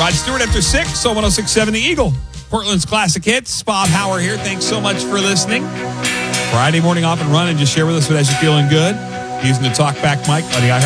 Rod Stewart after 6 on 106.7 The Eagle. Portland's Classic Hits. Bob Hauer here. Thanks so much for listening. Friday morning off and running. Just share with us as you're feeling good. Using the TalkBack mic on the